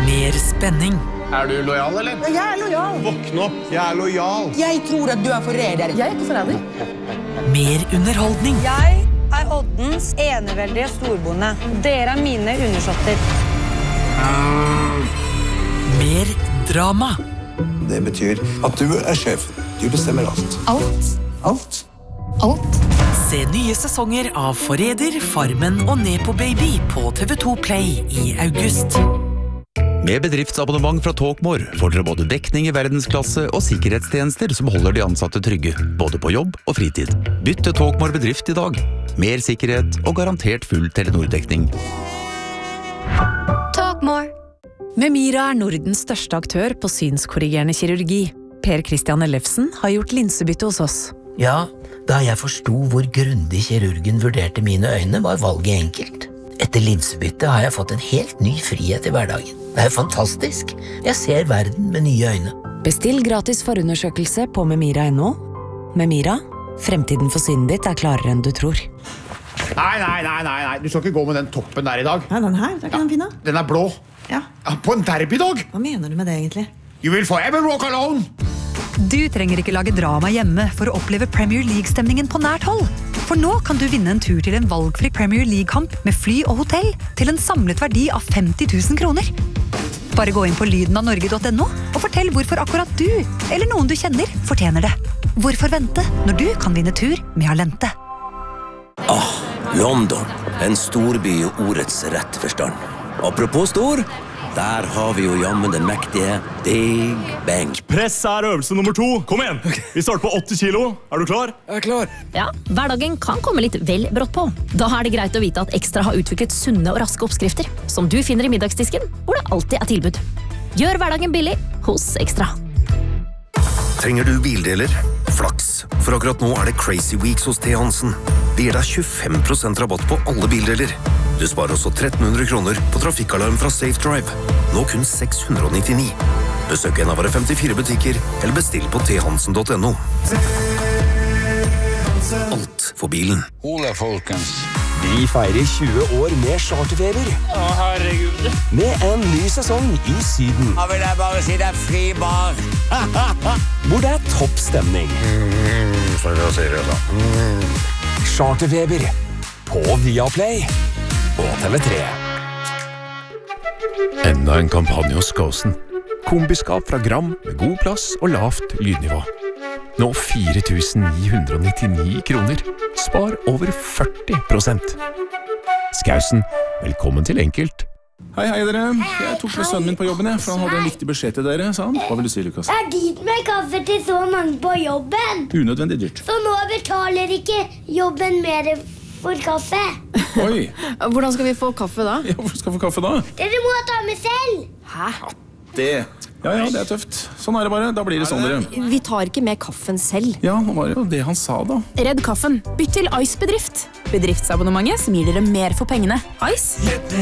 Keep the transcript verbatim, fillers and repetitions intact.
Mer spenning. Er du lojal, eller? Jeg er lojal. Våkn opp, jeg er lojal. Jeg tror at du er forræder. Jeg er ikke forræder. Mer underholdning. Jeg er Oddens eneveldige storbonde. Dere er mine undersåtter. Mer drama. Det betyr at du er sjef. Du bestemmer alt. Alt. Alt. Alt. Se nye sesonger av Forræder, Farmen og Nepo Baby på T V to Play i august. Med bedriftsabonnement fra Talkmore får dere både dekning i verdensklasse og sikkerhetstjenester som holder de ansatte trygge, både på jobb og fritid. Bytt til Talkmore bedrift i dag. Mer sikkerhet og garantert full Telenor-dekning. Talkmore. Memira er Nordens største aktør på synskorrigerende kirurgi. Per Christian Ellefsen har gjort linsebytte hos oss. Ja, da jeg forsto hvor grundig kirurgen vurderte mine øyne, var valget enkelt. Etter linsebytte har jeg fått en helt ny frihet i hverdagen. Det er fantastisk. Jeg ser verden med nye øyne. Bestill gratis forundersøkelse på memira punktum no. Memira, fremtiden for synet ditt er klarere enn du tror. Nei, nei, nei, nei, nei. Du skal ikke gå med den toppen der i dag. Ja, den her, det er ikke den fine. Den er blå. Ja. Ja, på en derbydag. Hva mener du med det egentlig? You will forever walk alone. Du trenger ikke lage drama hjemme for å oppleve Premier League-stemningen på nært hold. For nå kan du vinne en tur til en valgfri Premier League-kamp med fly og hotell til en samlet verdi av femti tusen kroner. Bare gå inn på lyden av norge punktum no og fortell hvorfor akkurat du, eller noen du kjenner, fortjener det. Hvorfor vente når du kan vinne tur med Alente? Ah, London. En storby i ordets rette forstand. Apropos stor, der har vi jo jammen den mektige Big Bang. Press er øvelse nummer to. Kom igjen! Vi starter på åtti kilo. Er du klar? Jeg er klar. Ja, hverdagen kan komme litt vel brått på. Da er det greit å vite at Ekstra har utviklet sunne og raske oppskrifter, som du finner i middagsdisken, hvor det alltid er tilbud. Gjør hverdagen billig hos Ekstra. Trenger du bildeler? Flaks, for akkurat nå er det Crazy Weeks hos T. Hansen. Det gir deg tjuefem prosent rabatt på alle bildeler. Du sparer også tretten hundre kroner på trafikkalarm fra Safe Drive. Nå kun seks hundre nittini. Besøk en av våre femtifire butikker, eller bestill på t hansen punktum no. Alt for bilen. Ole, folkens. Vi feirer tjue år med charterfeber. Å, herregud. Med en ny sesong i Syden. Da vil jeg bare si det er fri bar. Hvor det er topp stemning. Mm, for å si det da. Mm. Charterfeber. På Viaplay. Og T V tre. Enda en kampanje hos Skåsen. Kombiskap fra Gram med god plass og lavt lydnivå. Nå fire tusen ni hundre nittini kroner. Spar over førti prosent. Skausen, velkommen til Enkelt. Hei, hei dere. Jeg tok med sønnen min på jobben, jeg, for han hadde en viktig beskjed til dere, sa han. Hva vil du si, Lukas? Det er dyrt med kaffe til så mange på jobben. Unødvendig dyrt. Så nå betaler ikke jobben mer for kaffe. Oi. Hvordan skal vi få kaffe da? Ja, hvor skal vi få kaffe da? Dere må ta med selv. Hæ? Det... Ja, ja, det er tøft. Sånn er det bare. Da blir det sånn, dere. Vi tar ikke med kaffen selv. Ja, det var jo det han sa da. Redd kaffen. Bytt til Ice Bedrift. Bedriftsabonnementet som gir dere mer for pengene. Ice?